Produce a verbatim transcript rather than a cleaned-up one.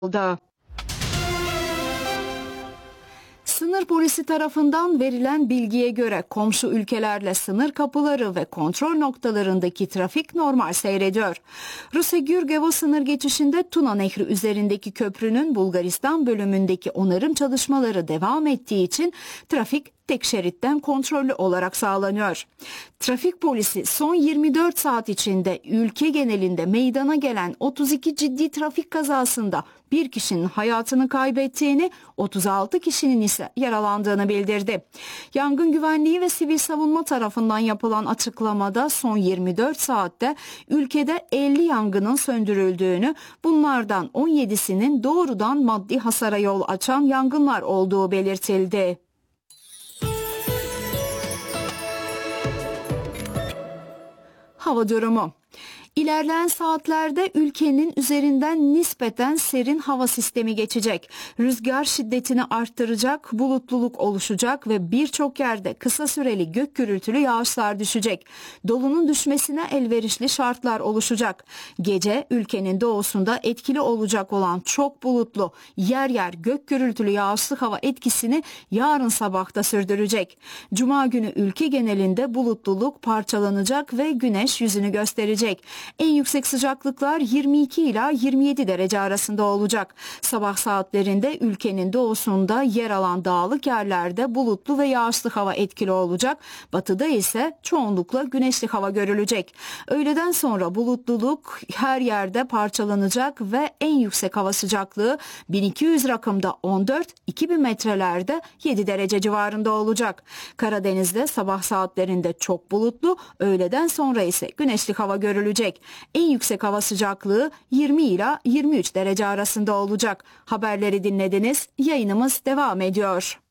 Da. Sınır polisi tarafından verilen bilgiye göre komşu ülkelerle sınır kapıları ve kontrol noktalarındaki trafik normal seyrediyor. Rusya-Gürgevo sınır geçişinde Tuna Nehri üzerindeki köprünün Bulgaristan bölümündeki onarım çalışmaları devam ettiği için trafik tek şeritten kontrollü olarak sağlanıyor. Trafik polisi son yirmi dört saat içinde ülke genelinde meydana gelen otuz iki ciddi trafik kazasında bir kişinin hayatını kaybettiğini, otuz altı kişinin ise yaralandığını bildirdi. Yangın güvenliği ve sivil savunma tarafından yapılan açıklamada son yirmi dört saatte ülkede elli yangının söndürüldüğünü, bunlardan on yedisinin doğrudan maddi hasara yol açan yangınlar olduğu belirtildi. Hava durumu. İlerleyen saatlerde ülkenin üzerinden nispeten serin hava sistemi geçecek. Rüzgar şiddetini arttıracak, bulutluluk oluşacak ve birçok yerde kısa süreli gök gürültülü yağışlar düşecek. Dolunun düşmesine elverişli şartlar oluşacak. Gece ülkenin doğusunda etkili olacak olan çok bulutlu, yer yer gök gürültülü yağışlı hava etkisini yarın sabahta sürdürecek. Cuma günü ülke genelinde bulutluluk parçalanacak ve güneş yüzünü gösterecek. En yüksek sıcaklıklar yirmi iki ila yirmi yedi derece arasında olacak. Sabah saatlerinde ülkenin doğusunda yer alan dağlık yerlerde bulutlu ve yağışlı hava etkili olacak. Batıda ise çoğunlukla güneşli hava görülecek. Öğleden sonra bulutluluk her yerde parçalanacak ve en yüksek hava sıcaklığı bin iki yüz rakımda on dört, iki bin metrelerde yedi derece civarında olacak. Karadeniz'de sabah saatlerinde çok bulutlu, öğleden sonra ise güneşli hava görülecek. En yüksek hava sıcaklığı yirmi ila yirmi üç derece arasında olacak. Haberleri dinlediniz. Yayınımız devam ediyor.